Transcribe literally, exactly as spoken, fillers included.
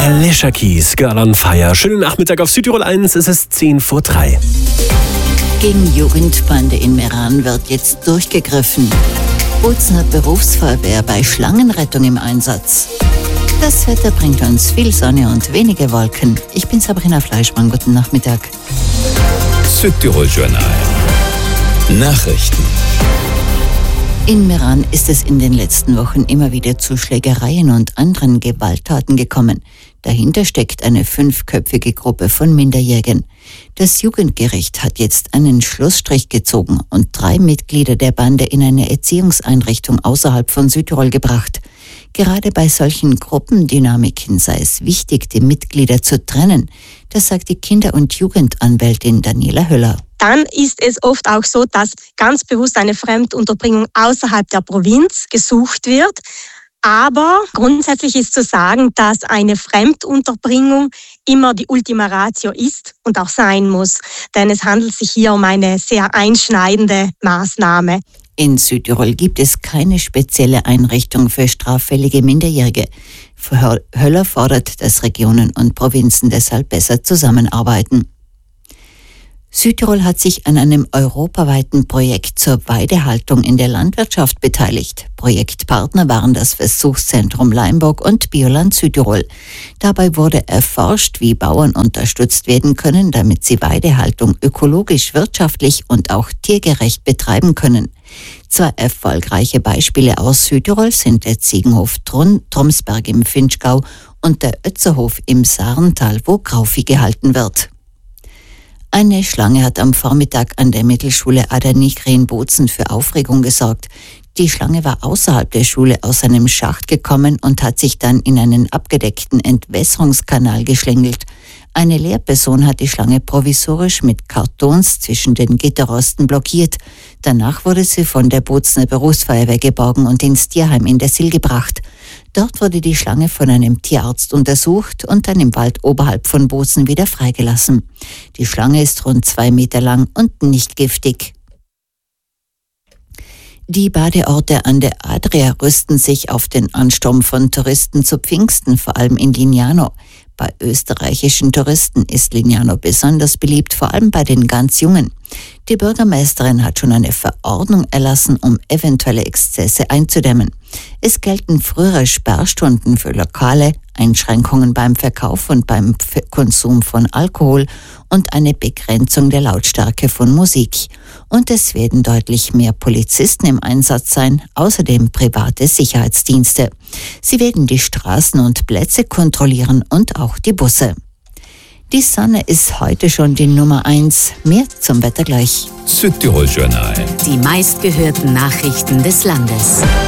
Alicia Keys, Girl on Fire. Schönen Nachmittag auf Südtirol eins, es ist zehn vor drei. Gegen Jugendbande in Meran wird jetzt durchgegriffen. Bozner Berufsfeuerwehr bei Schlangenrettung im Einsatz. Das Wetter bringt uns viel Sonne und wenige Wolken. Ich bin Sabrina Fleischmann, guten Nachmittag. Südtirol Journal. Nachrichten. In Meran ist es in den letzten Wochen immer wieder zu Schlägereien und anderen Gewalttaten gekommen. Dahinter steckt eine fünfköpfige Gruppe von Minderjährigen. Das Jugendgericht hat jetzt einen Schlussstrich gezogen und drei Mitglieder der Bande in eine Erziehungseinrichtung außerhalb von Südtirol gebracht. Gerade bei solchen Gruppendynamiken sei es wichtig, die Mitglieder zu trennen. Das sagt die Kinder- und Jugendanwältin Daniela Höller. Dann ist es oft auch so, dass ganz bewusst eine Fremdunterbringung außerhalb der Provinz gesucht wird. Aber grundsätzlich ist zu sagen, dass eine Fremdunterbringung immer die Ultima Ratio ist und auch sein muss. Denn es handelt sich hier um eine sehr einschneidende Maßnahme. In Südtirol gibt es keine spezielle Einrichtung für straffällige Minderjährige. Höller fordert, dass Regionen und Provinzen deshalb besser zusammenarbeiten. Südtirol hat sich an einem europaweiten Projekt zur Weidehaltung in der Landwirtschaft beteiligt. Projektpartner waren das Versuchszentrum Leimburg und Bioland Südtirol. Dabei wurde erforscht, wie Bauern unterstützt werden können, damit sie Weidehaltung ökologisch, wirtschaftlich und auch tiergerecht betreiben können. Zwei erfolgreiche Beispiele aus Südtirol sind der Ziegenhof Tromsberg im Finchgau und der Ötzerhof im Saarental, wo Grauvieh gehalten wird. Eine Schlange hat am Vormittag an der Mittelschule Adanigre in Bozen für Aufregung gesorgt. Die Schlange war außerhalb der Schule aus einem Schacht gekommen und hat sich dann in einen abgedeckten Entwässerungskanal geschlängelt. Eine Lehrperson hat die Schlange provisorisch mit Kartons zwischen den Gitterrosten blockiert. Danach wurde sie von der Bozner Berufsfeuerwehr geborgen und ins Tierheim in der Sill gebracht. Dort wurde die Schlange von einem Tierarzt untersucht und dann im Wald oberhalb von Bozen wieder freigelassen. Die Schlange ist rund zwei Meter lang und nicht giftig. Die Badeorte an der Adria rüsten sich auf den Ansturm von Touristen zu Pfingsten, vor allem in Lignano. Bei österreichischen Touristen ist Lignano besonders beliebt, vor allem bei den ganz Jungen. Die Bürgermeisterin hat schon eine Verordnung erlassen, um eventuelle Exzesse einzudämmen. Es gelten frühere Sperrstunden für Lokale, Einschränkungen beim Verkauf und beim Konsum von Alkohol und eine Begrenzung der Lautstärke von Musik. Und es werden deutlich mehr Polizisten im Einsatz sein, außerdem private Sicherheitsdienste. Sie werden die Straßen und Plätze kontrollieren und auch die Busse. Die Sonne ist heute schon die Nummer eins. Mehr zum Wetter gleich. Südtirol Journal. Die meistgehörten Nachrichten des Landes.